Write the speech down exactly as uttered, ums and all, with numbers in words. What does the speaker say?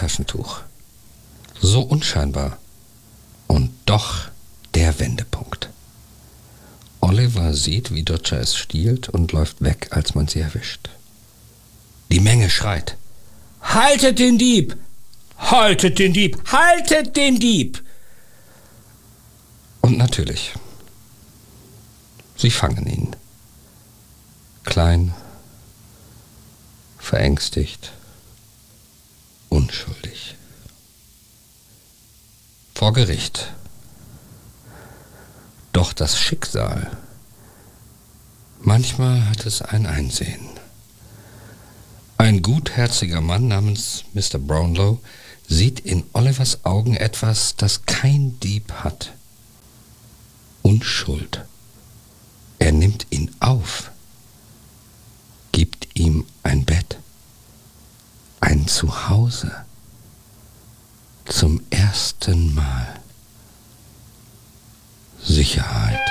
Taschentuch. So unscheinbar. Und doch der Wendepunkt. Oliver sieht, wie Dodger es stiehlt und läuft weg, als man sie erwischt. Die Menge schreit: Haltet den Dieb! Haltet den Dieb! Haltet den Dieb! Und natürlich, sie fangen ihn. Klein, verängstigt, unschuldig. Vor Gericht. Doch das Schicksal, manchmal hat es ein Einsehen. Ein gutherziger Mann namens Mister Brownlow sieht in Olivers Augen etwas, das kein Dieb hat. Unschuld. Er nimmt ihn auf, gibt ihm ein Bett, ein Zuhause, zum ersten Mal. Sicherheit.